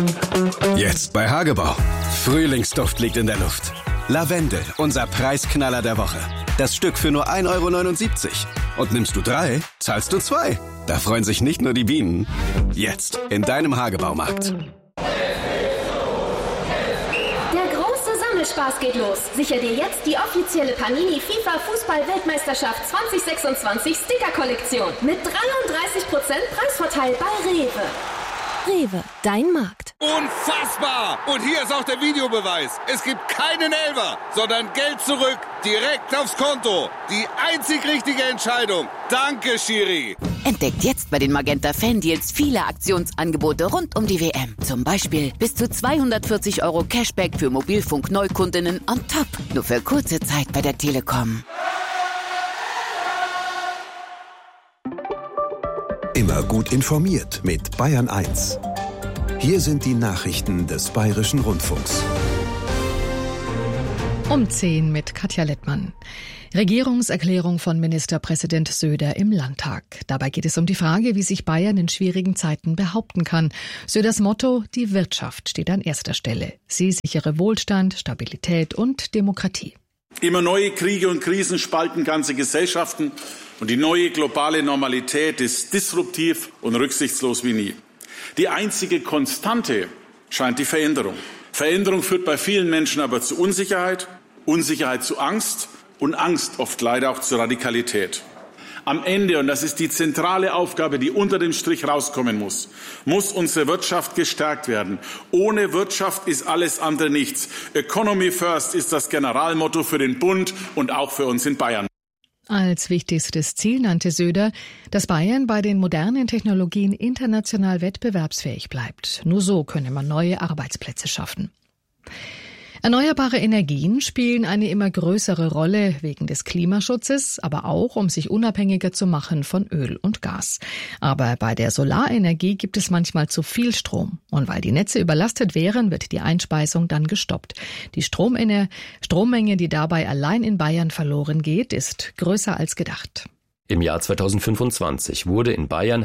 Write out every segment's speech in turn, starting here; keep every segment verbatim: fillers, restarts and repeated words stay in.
Jetzt bei Hagebau. Frühlingsduft liegt in der Luft. Lavendel, unser Preisknaller der Woche. Das Stück für nur ein Euro neunundsiebzig. Und nimmst du drei, zahlst du zwei. Da freuen sich nicht nur die Bienen. Jetzt in deinem Hagebaumarkt. Spaß geht los. Sicher dir jetzt die offizielle Panini FIFA Fußball-Weltmeisterschaft zwanzig sechsundzwanzig Sticker-Kollektion mit dreiunddreißig Prozent Preisvorteil bei Rewe. Rewe, dein Markt. Unfassbar! Und hier ist auch der Videobeweis. Es gibt keinen Elfer, sondern Geld zurück, direkt aufs Konto. Die einzig richtige Entscheidung. Danke, Schiri. Entdeckt jetzt bei den Magenta Fan-Deals viele Aktionsangebote rund um die W M. Zum Beispiel bis zu zweihundertvierzig Euro Cashback für Mobilfunk-Neukundinnen on top. Nur für kurze Zeit bei der Telekom. Immer gut informiert mit Bayern eins. Hier sind die Nachrichten des Bayerischen Rundfunks. Um zehn mit Katja Lettmann. Regierungserklärung von Ministerpräsident Söder im Landtag. Dabei geht es um die Frage, wie sich Bayern in schwierigen Zeiten behaupten kann. Söders Motto: Die Wirtschaft steht an erster Stelle. Sie sichere Wohlstand, Stabilität und Demokratie. Immer neue Kriege und Krisen spalten ganze Gesellschaften und die neue globale Normalität ist disruptiv und rücksichtslos wie nie. Die einzige Konstante scheint die Veränderung. Veränderung führt bei vielen Menschen aber zu Unsicherheit, Unsicherheit zu Angst und Angst oft leider auch zu Radikalität. Am Ende, und das ist die zentrale Aufgabe, die unter dem Strich rauskommen muss, muss unsere Wirtschaft gestärkt werden. Ohne Wirtschaft ist alles andere nichts. Economy first ist das Generalmotto für den Bund und auch für uns in Bayern. Als wichtigstes Ziel nannte Söder, dass Bayern bei den modernen Technologien international wettbewerbsfähig bleibt. Nur so könne man neue Arbeitsplätze schaffen. Erneuerbare Energien spielen eine immer größere Rolle wegen des Klimaschutzes, aber auch, um sich unabhängiger zu machen von Öl und Gas. Aber bei der Solarenergie gibt es manchmal zu viel Strom. Und weil die Netze überlastet wären, wird die Einspeisung dann gestoppt. Die Strommenge, Strommenge, die dabei allein in Bayern verloren geht, ist größer als gedacht. Im Jahr zweitausendfünfundzwanzig wurde in Bayern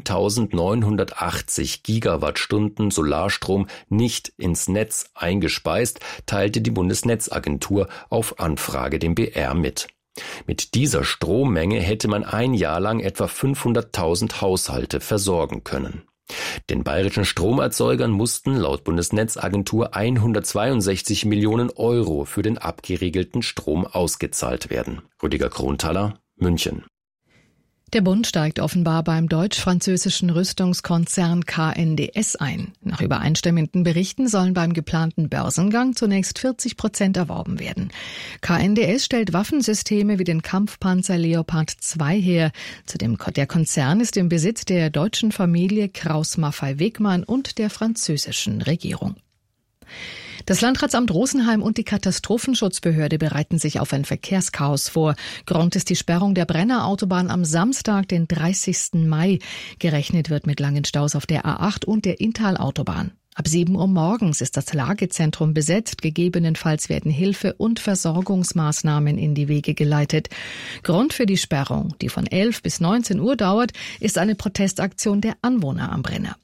eintausendneunhundertachtzig Gigawattstunden Solarstrom nicht ins Netz eingespeist, teilte die Bundesnetzagentur auf Anfrage dem B R mit. Mit dieser Strommenge hätte man ein Jahr lang etwa fünfhunderttausend Haushalte versorgen können. Den bayerischen Stromerzeugern mussten laut Bundesnetzagentur hundertzweiundsechzig Millionen Euro für den abgeregelten Strom ausgezahlt werden. Rüdiger Kronthaler, München. Der Bund steigt offenbar beim deutsch-französischen Rüstungskonzern K N D S ein. Nach übereinstimmenden Berichten sollen beim geplanten Börsengang zunächst vierzig Prozent erworben werden. K N D S stellt Waffensysteme wie den Kampfpanzer Leopard zwei her. Zudem der Konzern ist im Besitz der deutschen Familie Krauss-Maffei-Wegmann und der französischen Regierung. Das Landratsamt Rosenheim und die Katastrophenschutzbehörde bereiten sich auf ein Verkehrschaos vor. Grund ist die Sperrung der Brennerautobahn am Samstag, den dreißigsten Mai. Gerechnet wird mit langen Staus auf der A acht und der Inntal-Autobahn. Ab sieben Uhr morgens ist das Lagezentrum besetzt. Gegebenenfalls werden Hilfe- und Versorgungsmaßnahmen in die Wege geleitet. Grund für die Sperrung, die von elf bis neunzehn Uhr dauert, ist eine Protestaktion der Anwohner am Brenner.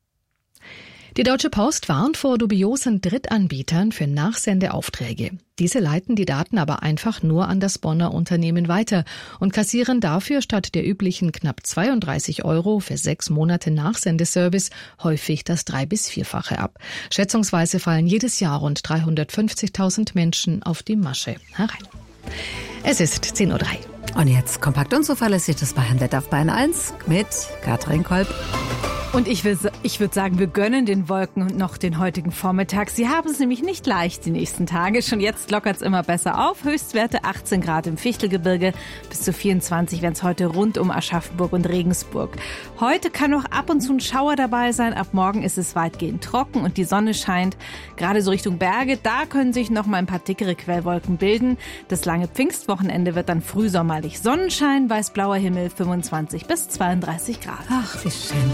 Die Deutsche Post warnt vor dubiosen Drittanbietern für Nachsendeaufträge. Diese leiten die Daten aber einfach nur an das Bonner Unternehmen weiter und kassieren dafür statt der üblichen knapp zweiunddreißig Euro für sechs Monate Nachsendeservice häufig das drei- bis vierfache ab. Schätzungsweise fallen jedes Jahr rund dreihundertfünfzigtausend Menschen auf die Masche herein. Es ist zehn Uhr drei. Und jetzt kompakt und zuverlässig das Bayernwetter auf Bayern eins mit Katrin Kolb. Und ich, will, ich würde sagen, wir gönnen den Wolken noch den heutigen Vormittag. Sie haben es nämlich nicht leicht die nächsten Tage. Schon jetzt lockert es immer besser auf. Höchstwerte achtzehn Grad im Fichtelgebirge, bis zu vierundzwanzig werden es heute rund um Aschaffenburg und Regensburg. Heute kann noch ab und zu ein Schauer dabei sein. Ab morgen ist es weitgehend trocken und die Sonne scheint. Gerade so Richtung Berge, da können sich noch mal ein paar dickere Quellwolken bilden. Das lange Pfingstwochenende wird dann frühsommerlich. Sonnenschein, weiß-blauer Himmel, fünfundzwanzig bis zweiunddreißig Grad. Ach, wie schön.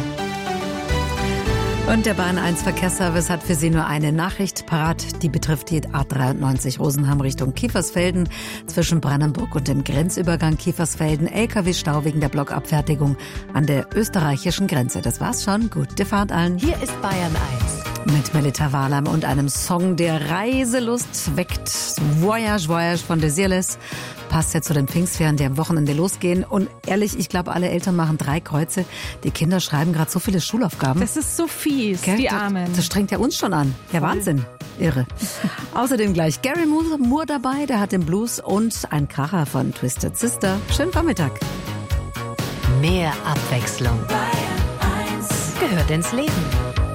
Und der Bahn eins Verkehrsservice hat für Sie nur eine Nachricht parat. Die betrifft die A dreiundneunzig Rosenheim Richtung Kiefersfelden. Zwischen Brandenburg und dem Grenzübergang Kiefersfelden L K W-Stau wegen der Blockabfertigung an der österreichischen Grenze. Das war's schon. Gute Fahrt allen. Hier ist Bayern eins. Mit Melita Walam und einem Song, der Reiselust weckt. Voyage, Voyage von Desireless. Passt ja zu den Pfingstferien, die am Wochenende losgehen. Und ehrlich, ich glaube, alle Eltern machen drei Kreuze. Die Kinder schreiben gerade so viele Schulaufgaben. Das ist so fies, Gell? die das, Armen. Das strengt ja uns schon an. Ja, Wahnsinn. Irre. Außerdem gleich Gary Moore, Moore dabei, der hat den Blues und ein Kracher von Twisted Sister. Schönen Vormittag. Mehr Abwechslung gehört ins Leben.